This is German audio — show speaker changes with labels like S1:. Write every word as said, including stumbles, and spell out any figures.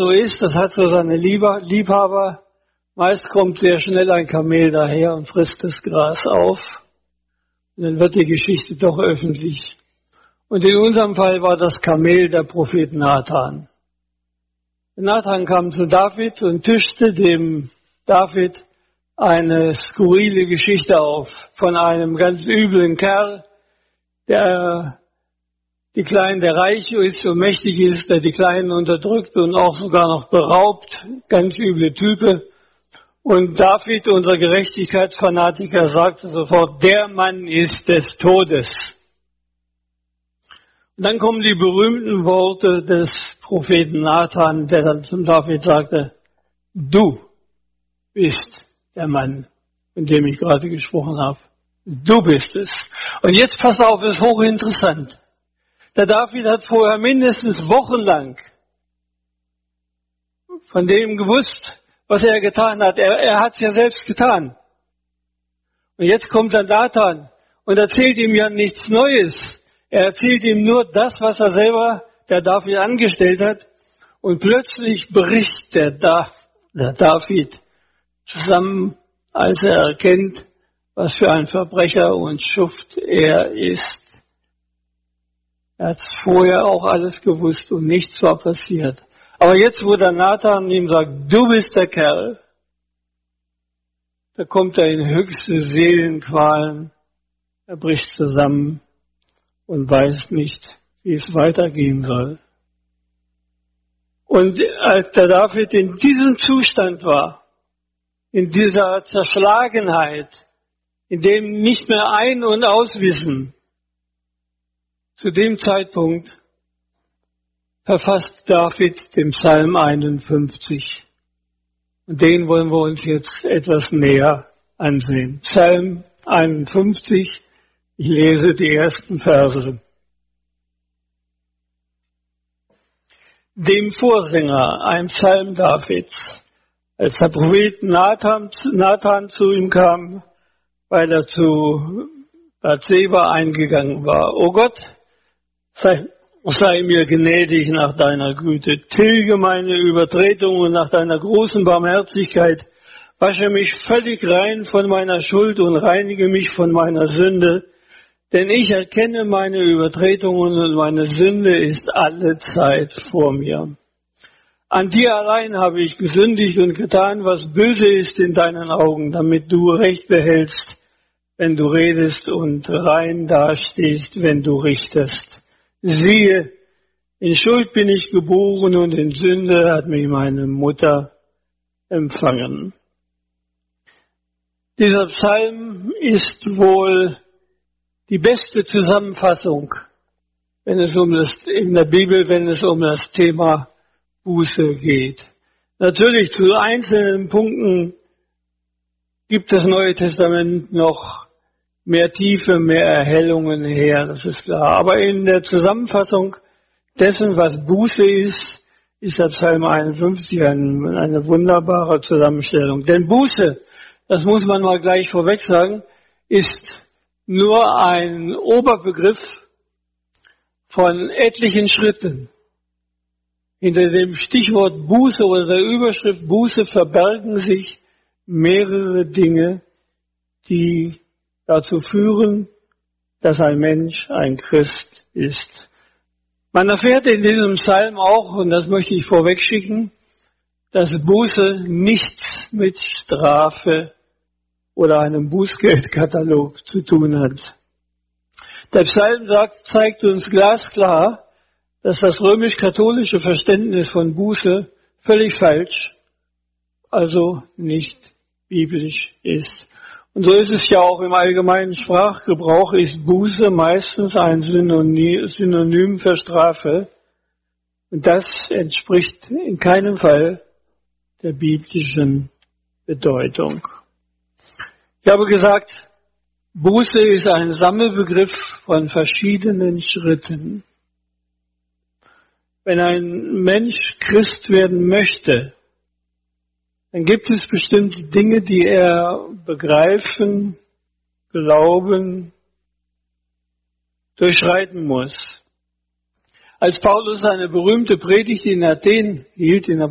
S1: so ist, das hat so seine Liebhaber. Meist kommt sehr schnell ein Kamel daher und frisst das Gras auf. Und dann wird die Geschichte doch öffentlich. Und in unserem Fall war das Kamel der Prophet Nathan. Nathan kam zu David und tischte dem David eine skurrile Geschichte auf von einem ganz üblen Kerl, der die Kleinen, der reich ist und mächtig ist, der die Kleinen unterdrückt und auch sogar noch beraubt. Ganz üble Type. Und David, unser Gerechtigkeitsfanatiker, sagte sofort, der Mann ist des Todes. Und dann kommen die berühmten Worte des Propheten Nathan, der dann zum David sagte, du bist der Mann, von dem ich gerade gesprochen habe. Du bist es. Und jetzt pass auf, ist hochinteressant. Der David hat vorher mindestens wochenlang von dem gewusst, was er getan hat. Er, er hat es ja selbst getan. Und jetzt kommt dann Nathan und erzählt ihm ja nichts Neues. Er erzählt ihm nur das, was er selber, der David, angestellt hat. Und plötzlich bricht der, da, der David zusammen, als er erkennt, was für ein Verbrecher und Schuft er ist. Er hat vorher auch alles gewusst und nichts war passiert. Aber jetzt, wo der Nathan ihm sagt, du bist der Kerl, da kommt er in höchste Seelenqualen, er bricht zusammen und weiß nicht, wie es weitergehen soll. Und als der David in diesem Zustand war, in dieser Zerschlagenheit, in dem nicht mehr Ein- und Auswissen, zu dem Zeitpunkt verfasst David den Psalm einundfünfzig. Und den wollen wir uns jetzt etwas näher ansehen. Psalm einundfünfzig, ich lese die ersten Verse. Dem Vorsänger, ein Psalm Davids, als der Prophet Nathan, Nathan zu ihm kam, weil er zu Bathseba eingegangen war. O Gott, sei, sei mir gnädig nach deiner Güte, tilge meine Übertretungen nach deiner großen Barmherzigkeit, wasche mich völlig rein von meiner Schuld und reinige mich von meiner Sünde, denn ich erkenne meine Übertretungen und meine Sünde ist alle Zeit vor mir. An dir allein habe ich gesündigt und getan, was böse ist in deinen Augen, damit du Recht behältst, wenn du redest und rein dastehst, wenn du richtest. Siehe, in Schuld bin ich geboren und in Sünde hat mich meine Mutter empfangen. Dieser Psalm ist wohl die beste Zusammenfassung, wenn es um das, in der Bibel, wenn es um das Thema Buße geht. Natürlich zu einzelnen Punkten gibt das Neue Testament noch mehr Tiefe, mehr Erhellungen her, das ist klar. Aber in der Zusammenfassung dessen, was Buße ist, ist der Psalm einundfünfzig eine, eine wunderbare Zusammenstellung. Denn Buße, das muss man mal gleich vorweg sagen, ist nur ein Oberbegriff von etlichen Schritten. Hinter dem Stichwort Buße oder der Überschrift Buße verbergen sich mehrere Dinge, die dazu führen, dass ein Mensch ein Christ ist. Man erfährt in diesem Psalm auch, und das möchte ich vorweg schicken, dass Buße nichts mit Strafe oder einem Bußgeldkatalog zu tun hat. Der Psalm sagt, zeigt uns glasklar, dass das römisch-katholische Verständnis von Buße völlig falsch, also nicht biblisch ist. Und so ist es ja auch im allgemeinen Sprachgebrauch, ist Buße meistens ein Synonym für Strafe. Und das entspricht in keinem Fall der biblischen Bedeutung. Ich habe gesagt, Buße ist ein Sammelbegriff von verschiedenen Schritten. Wenn ein Mensch Christ werden möchte, dann gibt es bestimmte Dinge, die er begreifen, glauben, durchschreiten muss. Als Paulus seine berühmte Predigt in Athen hielt, in der